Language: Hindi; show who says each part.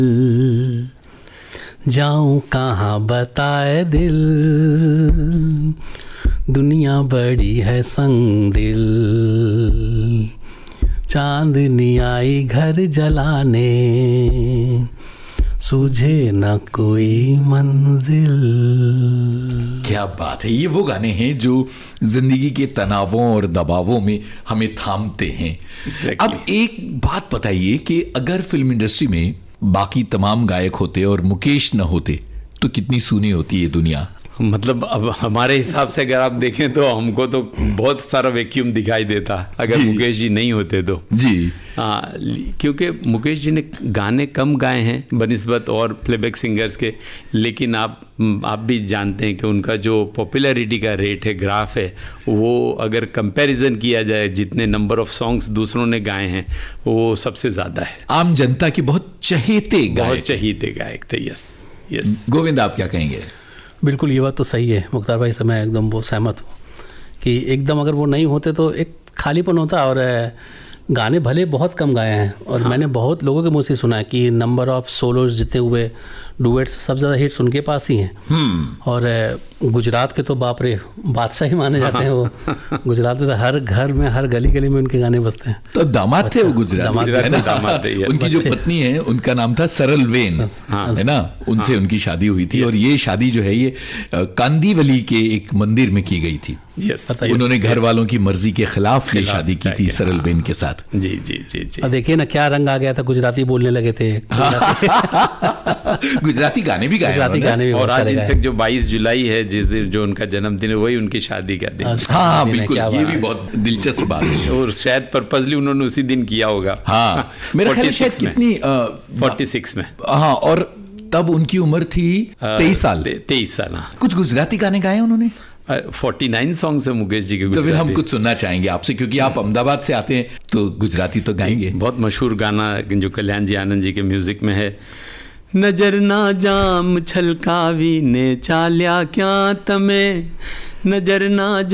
Speaker 1: जाऊं कहाँ बताए दिल, दुनिया बड़ी है संग दिल, चांदनी आई घर जलाने, सूझे न कोई मंजिल।
Speaker 2: क्या बात है, ये वो गाने हैं जो जिंदगी के तनावों और दबावों में हमें थामते हैं। अब एक बात बताइए कि अगर फिल्म इंडस्ट्री में बाकी तमाम गायक होते और मुकेश न होते तो कितनी सूनी होती है दुनिया।
Speaker 3: मतलब अब हमारे हिसाब से अगर आप देखें तो हमको तो बहुत सारा वैक्यूम दिखाई देता अगर मुकेश जी नहीं होते तो जी। क्योंकि मुकेश जी ने गाने कम गाए हैं बनिस्बत और प्लेबैक सिंगर्स के, लेकिन आप भी जानते हैं कि उनका जो पॉपुलैरिटी का रेट है, ग्राफ है, वो अगर कंपैरिजन किया जाए जितने नंबर ऑफ सॉन्ग्स दूसरों ने गाए हैं वो सबसे ज़्यादा है।
Speaker 2: आम जनता की बहुत चहेते
Speaker 3: गायक थे। यस
Speaker 2: गोविंद, आप क्या कहेंगे?
Speaker 1: बिल्कुल, ये बात तो सही है मुख्तार भाई से मैं एकदम वो सहमत हूँ कि एकदम अगर वो नहीं होते तो एक खालीपन होता। और गाने भले बहुत कम गाए हैं और मैंने बहुत लोगों के मुँह से सुना है कि नंबर ऑफ सोलोज जितने हुए, डुएट्स, सबसे ज़्यादा हिट्स उनके पास ही हैं। और गुजरात के तो बाप रे बादशाह ही माने जाते हैं वो। गुजरात में तो हर घर में, हर गली गली में उनके गाने बजते हैं।
Speaker 2: तो दामाद थे वो गुजरात
Speaker 3: दामाद थे।
Speaker 2: उनकी जो पत्नी है उनका नाम था सरल वेन, है ना, उनसे उनकी शादी हुई थी। और ये शादी जो है ये कांदीवली के एक मंदिर में की गई थी। उन्होंने घर वालों की मर्जी के खिलाफ ये शादी की थी सरल बेन के साथ।
Speaker 3: जी।
Speaker 1: देखिए ना क्या रंग आ गया था, गुजराती बोलने लगे थे।
Speaker 2: गुजराती गाने भी गाए।
Speaker 3: और आज इनफैक्ट जो 22 जुलाई है, जिस दिन जो उनका जन्मदिन है, वही उनकी शादी का दिन।
Speaker 2: हाँ बिल्कुल, ये भी बहुत दिलचस्प बात है।
Speaker 3: और शायद पर्पसली उन्होंने उसी दिन किया होगा।
Speaker 2: हाँ, मेरा ख्याल शायद कितनी
Speaker 3: 46 में।
Speaker 2: हाँ, और तब उनकी उम्र थी 23 साल।
Speaker 3: 23 साल।
Speaker 2: कुछ गुजराती गाने गाए उन्होंने।
Speaker 3: 49 सॉन्ग्स है मुकेश जी के।
Speaker 2: तो फिर हम कुछ सुनना चाहेंगे आपसे, क्योंकि आप अहमदाबाद से आते हैं तो गुजराती तो गाएंगे।
Speaker 3: बहुत मशहूर गाना जो कल्याण जी आनंद जी के म्यूजिक में है। नजर ना जाम छलकावी ने चाल्या क्या तमे, नजर ना